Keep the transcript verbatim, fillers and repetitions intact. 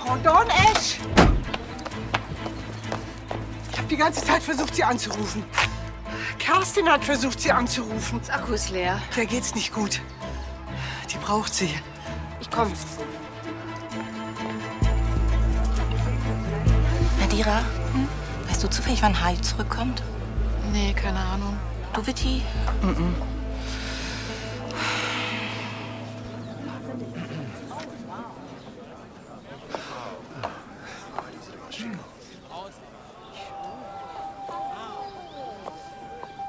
Frau Dornesch! Ich habe die ganze Zeit versucht, Sie anzurufen. Kerstin hat versucht, Sie anzurufen. Das Akku ist leer. Der geht's nicht gut. Die braucht Sie. Ich komme. Nadira, hm? Weißt du zufällig, wann Hai zurückkommt? Nee, keine Ahnung. Du, Vitti? Mm-mm.